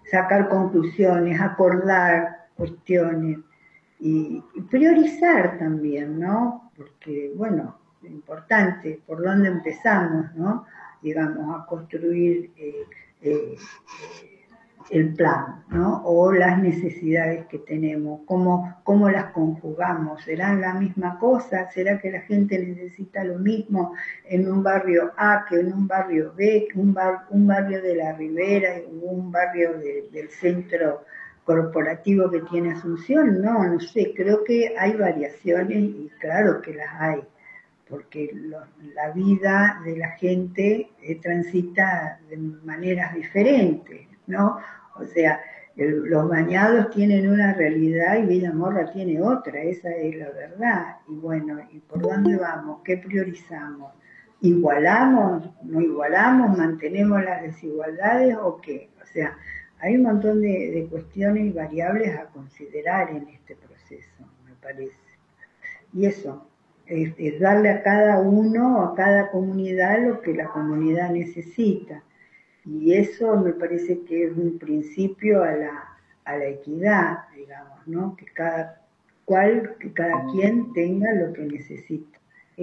sacar conclusiones, acordar cuestiones y priorizar también, ¿no? Porque, bueno, es importante, ¿por dónde empezamos, no? Digamos, a construir el plan, ¿no? O las necesidades que tenemos, cómo las conjugamos, ¿serán la misma cosa? ¿Será que la gente necesita lo mismo en un barrio A que en un barrio B, un barrio de la Ribera y un barrio del centro corporativo que tiene Asunción? No sé, creo que hay variaciones y claro que las hay, porque la vida de la gente transita de maneras diferentes, ¿no? O sea, los bañados tienen una realidad y Villa Morra tiene otra, esa es la verdad. Y bueno, ¿y por dónde vamos? ¿Qué priorizamos? ¿Igualamos? ¿No igualamos? ¿Mantenemos las desigualdades o qué? O sea, hay un montón de cuestiones y variables a considerar en este proceso, me parece. Y eso, es darle a cada uno, a cada comunidad lo que la comunidad necesita. Y eso me parece que es un principio a la equidad, digamos, ¿no? Que cada quien tenga lo que necesita.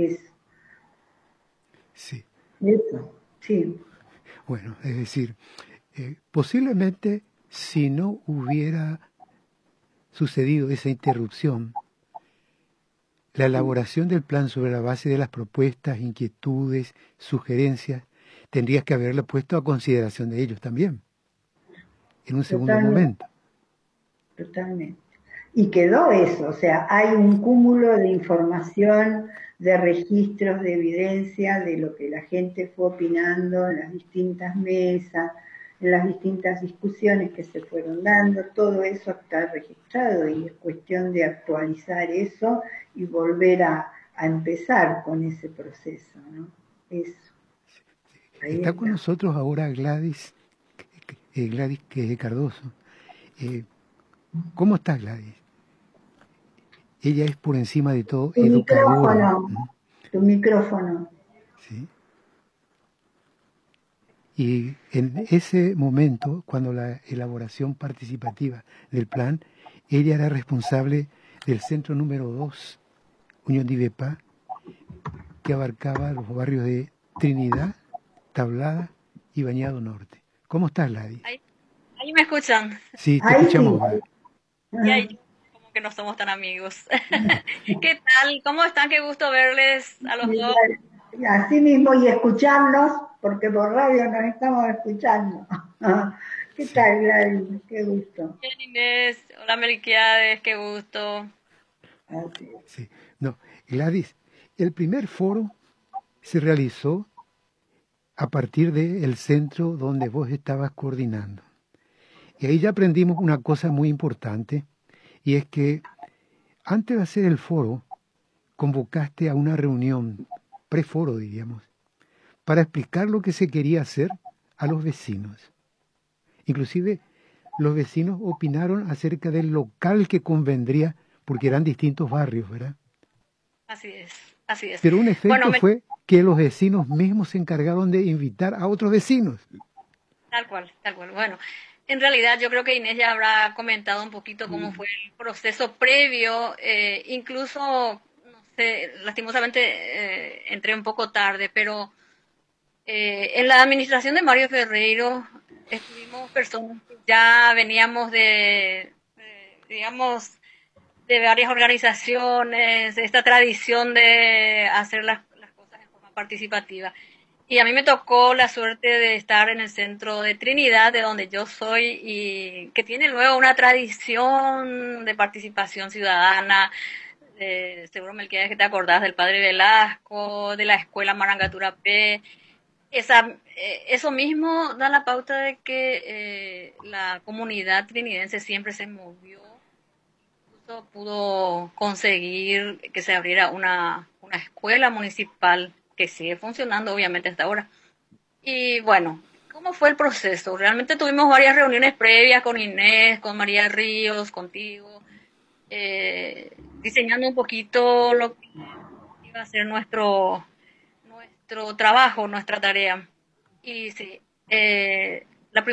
Sí. Eso, sí. Bueno, es decir, posiblemente si no hubiera sucedido esa interrupción, la elaboración del plan sobre la base de las propuestas, inquietudes, sugerencias, tendrías que haberla puesto a consideración de ellos también, en un segundo Totalmente, momento. totalmente. Y quedó eso, o sea, hay un cúmulo de información, de registros, de evidencia de lo que la gente fue opinando en las distintas mesas, en las distintas discusiones que se fueron dando, todo eso está registrado y es cuestión de actualizar eso y volver a empezar con ese proceso, ¿no? Eso, ahí Está con está. nosotros ahora Gladys, Gladys que es de Cardoso. ¿Cómo estás, Gladys? Ella es por encima de todo Tu educadora. micrófono, tu micrófono. ¿Sí? Y en ese momento, cuando la elaboración participativa del plan, ella era responsable del centro número 2, Unión de Ibepa, que abarcaba los barrios de Trinidad, Tablada y Bañado Norte. ¿Cómo estás, Gladys? Ahí me escuchan. Sí, te Ahí sí. escuchamos ahora. Y ahí como que no somos tan amigos. ¿Qué tal? ¿Cómo están? Qué gusto verles a los dos. Así mismo y escucharnos, porque por radio nos estamos escuchando. ¿Qué Sí, tal, Gladys? Qué gusto. Bien, Inés. Hola, Melquiades. Qué gusto. Así es. sí. No, Gladys, el primer foro se realizó a partir del centro donde vos estabas coordinando. Y ahí ya aprendimos una cosa muy importante, y es que antes de hacer el foro, convocaste a una reunión, preforo diríamos, para explicar lo que se quería hacer a los vecinos. Inclusive los vecinos opinaron acerca del local que convendría, porque eran distintos barrios, ¿verdad? Así es, así es. Pero un Bueno, efecto fue que los vecinos mismos se encargaron de invitar a otros vecinos. tal cual, tal cual. Bueno, en realidad yo creo que Inés ya habrá comentado un poquito cómo fue el proceso previo, incluso, no sé, lastimosamente entré un poco tarde, pero en la administración de Mario Ferreiro estuvimos personas que ya veníamos digamos, de varias organizaciones, de esta tradición de hacer las cosas en forma participativa. Y a mí me tocó la suerte de estar en el centro de Trinidad, de donde yo soy, y que tiene luego una tradición de participación ciudadana. Seguro, Melquiades, que te acordás del Padre Velasco, de la Escuela Marangatura P. Eso mismo da la pauta de que la comunidad trinidense siempre se movió, incluso pudo conseguir que se abriera una escuela municipal que sigue funcionando obviamente hasta ahora. Y bueno, ¿cómo fue el proceso? Realmente tuvimos varias reuniones previas con Inés, con María Ríos, contigo, diseñando un poquito lo que iba a ser nuestro trabajo, nuestra tarea. Y sí,